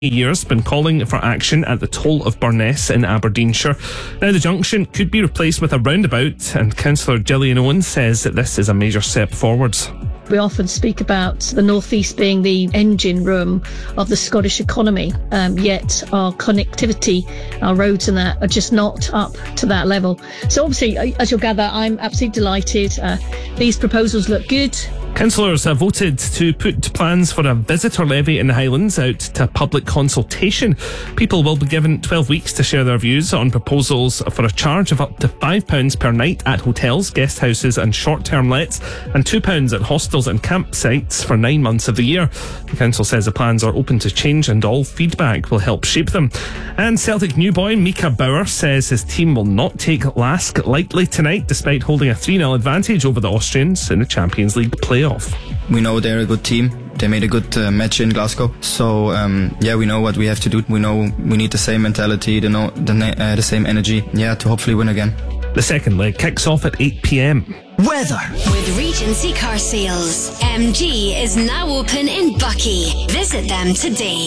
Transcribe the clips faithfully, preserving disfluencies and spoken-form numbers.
years been calling for action at the toll of Burness in Aberdeenshire. Now the junction could be replaced with a roundabout, and Councillor Gillian Owen says that this is a major step forwards. We often speak about the North East being the engine room of the Scottish economy, um, yet our connectivity, our roads and that are just not up to that level. So obviously, as you'll gather, I'm absolutely delighted. Uh, these proposals look good. Councillors have voted to put plans for a visitor levy in the Highlands out to public consultation. People will be given twelve weeks to share their views on proposals for a charge of up to five pounds per night at hotels, guest houses and short-term lets, and two pounds at hostels and campsites for nine months of the year. The council says the plans are open to change and all feedback will help shape them. And Celtic new boy Mika Bauer says his team will not take Lask lightly tonight, despite holding a three nil advantage over the Austrians in the Champions League playoff. We know they're a good team. They made a good uh, match in Glasgow. So, um, yeah, we know what we have to do. We know we need the same mentality, the, no, the, uh, the same energy, yeah, to hopefully win again. The second leg kicks off at eight p.m. Weather. With Regency Car Sales, M G is now open in Buckie. Visit them today.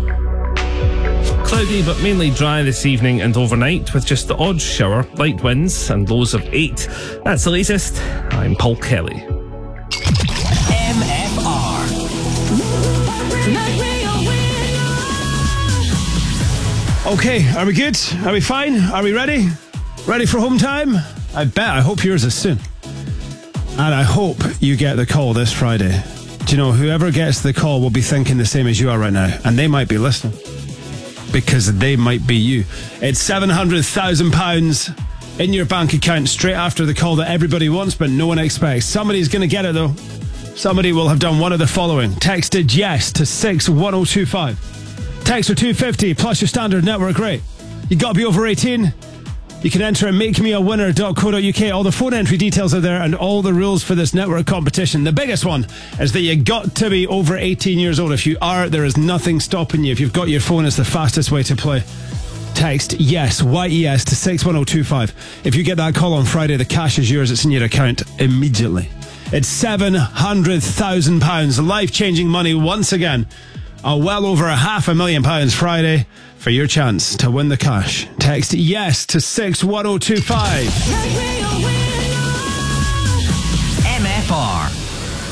Cloudy but mainly dry this evening and overnight, with just the odd shower, light winds and lows of eight. That's the latest. I'm Paul Kelly. M F R. Okay, are we good? Are we fine? Are we ready? Ready for home time? I bet. I hope yours is soon. And I hope you get the call this Friday. Do you know, whoever gets the call will be thinking the same as you are right now. And they might be listening. Because they might be you. It's seven hundred thousand pounds in your bank account straight after the call that everybody wants, but no one expects. Somebody's going to get it, though. Somebody will have done one of the following. Texted yes to six one oh two five. Text for two fifty plus your standard network rate. You got to be over eighteen. You can enter at make me a winner dot co dot uk. All the phone entry details are there and all the rules for this network competition. The biggest one is that you got to be over eighteen years old. If you are, there is nothing stopping you. If you've got your phone, it's the fastest way to play. Text yes, Y E S to six one oh two five. If you get that call on Friday, the cash is yours. It's in your account immediately. It's seven hundred thousand pounds. Life-changing money once again. A well over a half a million pounds Friday for your chance to win the cash. Text yes to six one oh two five.